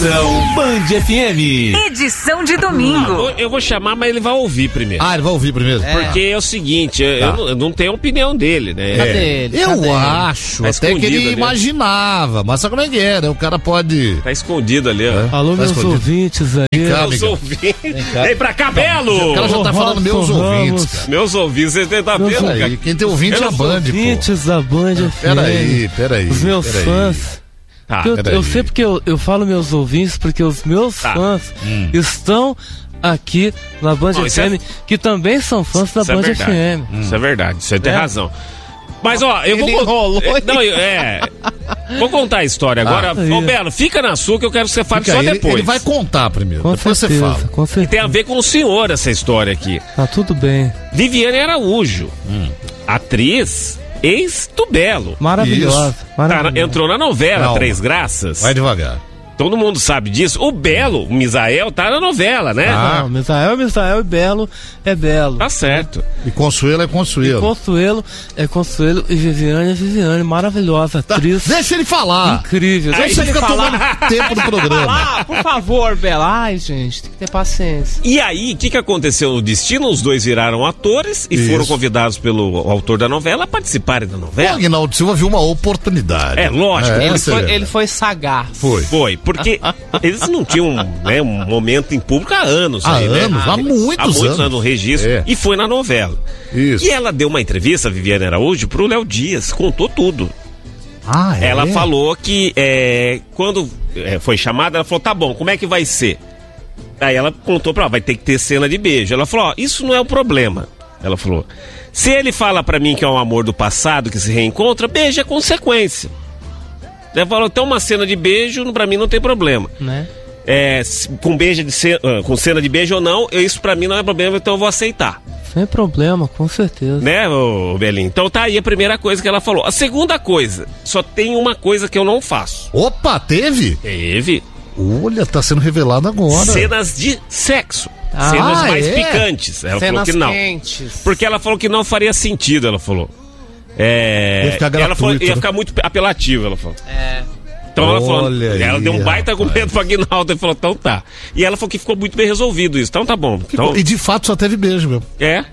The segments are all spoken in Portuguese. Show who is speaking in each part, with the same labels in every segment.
Speaker 1: Estação Band FM.
Speaker 2: Edição de domingo.
Speaker 3: Eu vou chamar, mas ele vai ouvir primeiro.
Speaker 4: Ah, ele vai ouvir primeiro?
Speaker 3: Porque é o seguinte, eu não tenho a opinião dele, né?
Speaker 4: Cadê ele? Eu acho,
Speaker 3: tá
Speaker 4: até que ele
Speaker 3: ali.
Speaker 4: Imaginava, mas sabe como é que é, né? O cara pode...
Speaker 3: Tá escondido ali, ó.
Speaker 5: Alô, meus ouvintes aí.
Speaker 3: Meus ouvintes. Vem pra cá, Belo!
Speaker 4: O cara já tá falando meus ouvintes, cara.
Speaker 3: Meus ouvintes, você tá vendo, cara?
Speaker 4: Quem tem ouvinte é a Band, pô.
Speaker 5: Ouvintes da Band FM.
Speaker 4: Peraí.
Speaker 5: Os meus fãs. Eu sei porque eu falo meus ouvintes, porque os meus fãs estão aqui na Band FM, que também são fãs da Band FM.
Speaker 3: Isso é verdade, você tem razão. Mas ó, eu vou contar a história agora. Ô Belo, fica na sua que eu quero que você fale só depois.
Speaker 4: Ele vai contar primeiro, depois
Speaker 5: certeza,
Speaker 4: você fala.
Speaker 5: Com certeza.
Speaker 3: E tem a ver com o senhor essa história aqui.
Speaker 5: Tá tudo bem.
Speaker 3: Viviane Araújo, atriz, ex do Belo.
Speaker 5: Maravilhosa.
Speaker 3: Entrou na novela
Speaker 4: Calma.
Speaker 3: Três Graças.
Speaker 4: Vai devagar.
Speaker 3: Todo mundo sabe disso. O Belo, o Misael, tá na novela, né?
Speaker 5: Não, Misael e Belo é Belo.
Speaker 3: Tá certo.
Speaker 4: E Consuelo é Consuelo.
Speaker 5: Consuelo é Consuelo e Viviane é Viviane. Maravilhosa, atriz.
Speaker 4: Deixa ele falar.
Speaker 5: Incrível.
Speaker 4: Deixa ele ficar tomando tempo do programa.
Speaker 5: Por favor, Bela. Ai, gente, tem que ter paciência.
Speaker 3: E aí, o que aconteceu no destino? Os dois viraram atores e foram convidados pelo autor da novela a participarem da novela.
Speaker 4: O Aguinaldo Silva viu uma oportunidade.
Speaker 3: É, lógico.
Speaker 5: Ele foi sagaz.
Speaker 4: Foi.
Speaker 3: Porque eles não tinham um momento em público há anos.
Speaker 4: Há muitos anos
Speaker 3: no registro. E foi na novela.
Speaker 4: Isso.
Speaker 3: E ela deu uma entrevista, a Viviane Araújo, pro Léo Dias, contou tudo. Ela falou que quando foi chamada, ela falou, tá bom, como é que vai ser? Aí ela contou pra ela, vai ter que ter cena de beijo. Ela falou, isso não é o problema. Ela falou, se ele fala pra mim que é um amor do passado, que se reencontra, beijo é consequência. Ela falou, tem uma cena de beijo, pra mim não tem problema.
Speaker 5: Né?
Speaker 3: Com cena de beijo ou não, isso pra mim não é problema, então eu vou aceitar.
Speaker 5: Sem problema, com certeza.
Speaker 3: Né, ô Belinho? Então tá aí a primeira coisa que ela falou. A segunda coisa, só tem uma coisa que eu não faço.
Speaker 4: Opa, teve?
Speaker 3: Teve.
Speaker 4: Olha, tá sendo revelado agora.
Speaker 3: Cenas de sexo. Cenas mais picantes. Ela falou que não.
Speaker 5: Quentes.
Speaker 3: Porque ela falou que não faria sentido, ela falou. Ela falou, ia ficar muito apelativo, ela falou. Então ela falou, ela deu um baita argumento pro Aguinaldo e falou, então tá. E ela falou que ficou muito bem resolvido isso, então tá bom. Então,
Speaker 4: e de fato só teve beijo, meu.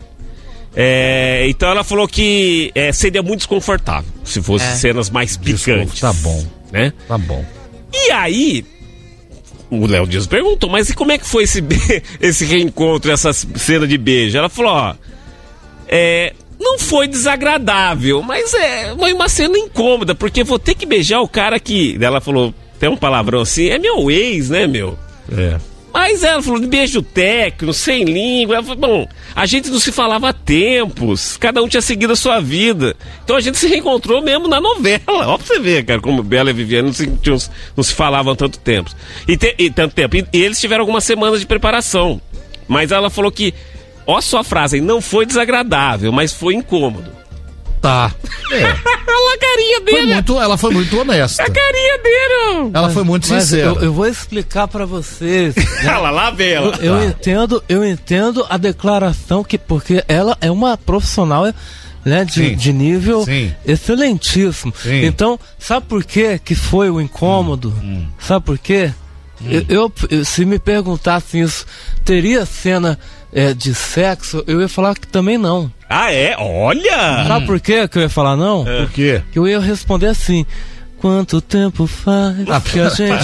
Speaker 3: Então ela falou que seria muito desconfortável se fosse cenas mais picantes.
Speaker 4: Tá bom.
Speaker 3: Né?
Speaker 4: Tá bom.
Speaker 3: E aí, o Léo Dias perguntou, mas e como é que foi esse reencontro, essa cena de beijo? Ela falou, não foi desagradável, mas foi uma cena incômoda, porque vou ter que beijar o cara que... Ela falou, tem um palavrão assim, é meu ex, né, meu? Mas ela falou de beijo técnico, sem língua. Ela falou, bom, a gente não se falava há tempos, cada um tinha seguido a sua vida. Então a gente se reencontrou mesmo na novela. Ó pra você ver, cara, como Bela e Viviane não se falavam há tanto tempo. Tanto tempo. E eles tiveram algumas semanas de preparação. Mas ela falou que, ó só a frase, não foi desagradável, mas foi incômodo.
Speaker 4: Tá.
Speaker 3: Olha a carinha dele.
Speaker 4: Ela foi muito honesta.
Speaker 3: A carinha dele.
Speaker 4: Ela foi muito sincera.
Speaker 5: Eu vou explicar pra vocês.
Speaker 3: Ela lá vem ela.
Speaker 5: Eu entendo a declaração, porque ela é uma profissional, né, de nível excelentíssimo. Sim. Então, sabe por que foi o incômodo? Sabe por quê? Se me perguntassem isso, teria cena de sexo, eu ia falar que também não.
Speaker 3: Ah, é? Olha!
Speaker 5: Sabe por quê que eu ia falar não?
Speaker 4: Por quê?
Speaker 5: Que eu ia responder assim: quanto tempo faz que a gente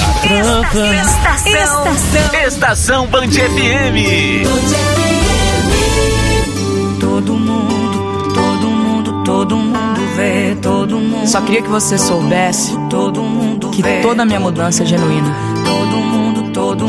Speaker 5: transa?
Speaker 1: Estação Band FM.
Speaker 2: Todo mundo vê, todo mundo.
Speaker 6: Só queria que você soubesse que toda a minha mudança é genuína.
Speaker 2: Todo mundo